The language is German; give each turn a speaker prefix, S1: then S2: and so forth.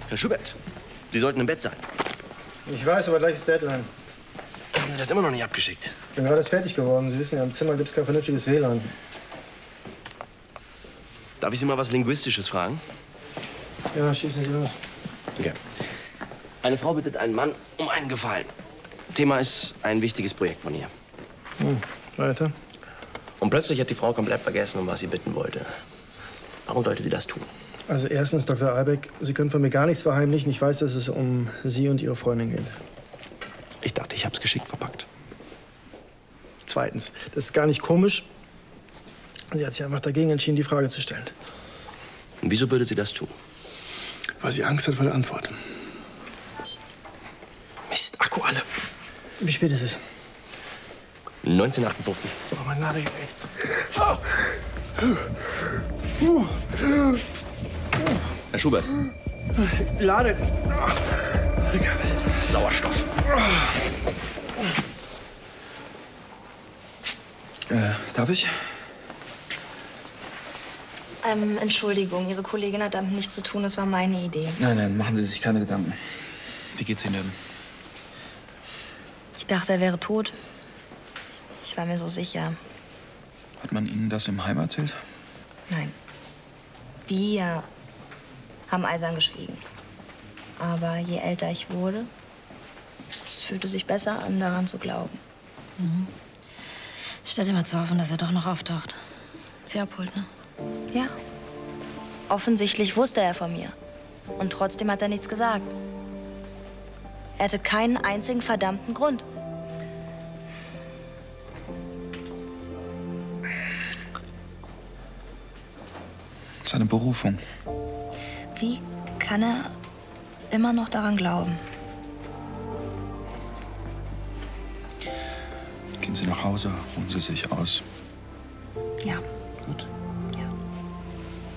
S1: Herr Schubert, Sie sollten im Bett sein.
S2: Ich weiß, aber gleich ist Deadline.
S1: Haben Sie das immer noch nicht abgeschickt?
S2: Ich bin gerade erst fertig geworden. Sie wissen ja, im Zimmer gibt es kein vernünftiges WLAN.
S1: Darf ich Sie mal was Linguistisches fragen?
S2: Ja, schießen Sie los.
S1: Okay. Eine Frau bittet einen Mann um einen Gefallen. Thema ist ein wichtiges Projekt von ihr.
S2: Weiter.
S1: Und plötzlich hat die Frau komplett vergessen, um was sie bitten wollte. Warum sollte sie das tun?
S2: Also erstens, Dr. Albeck, Sie können von mir gar nichts verheimlichen. Ich weiß, dass es um Sie und Ihre Freundin geht.
S1: Ich dachte, ich hab's geschickt verpackt.
S2: Zweitens, das ist gar nicht komisch. Sie hat sich einfach dagegen entschieden, die Frage zu stellen.
S1: Und wieso würde sie das tun?
S2: Weil sie Angst hat vor der Antwort.
S1: Mist, Akku alle.
S2: Wie spät ist es?
S1: 1958.
S2: Oh, mein Ladegerät.
S1: Herr Schubert.
S2: Lade.
S1: Sauerstoff.
S3: Darf ich?
S4: Entschuldigung, Ihre Kollegin hat damit nichts zu tun. Das war meine Idee.
S3: Nein, machen Sie sich keine Gedanken. Wie geht's Ihnen denn?
S4: Ich dachte, er wäre tot. Ich war mir so sicher.
S3: Hat man Ihnen das im Heim erzählt?
S4: Nein. Die haben eisern geschwiegen. Aber je älter ich wurde, es fühlte sich besser an, daran zu glauben.
S5: Statt immer zu hoffen, dass er doch noch auftaucht. Sie abholt, ne?
S4: Ja. Offensichtlich wusste er von mir. Und trotzdem hat er nichts gesagt. Er hatte keinen einzigen verdammten Grund.
S3: Seine Berufung.
S4: Wie kann er immer noch daran glauben?
S3: Gehen Sie nach Hause, ruhen Sie sich aus.
S4: Ja.
S3: Gut.